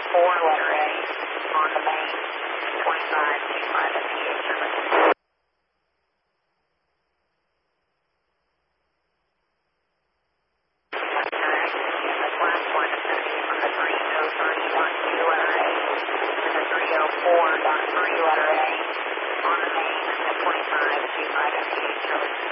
4 letter A on the main, 2525 FPH service. That's correct. And this last one is going to be from the 303.2 letter A to the 304.3 letter A on the main, 2525 FPH service.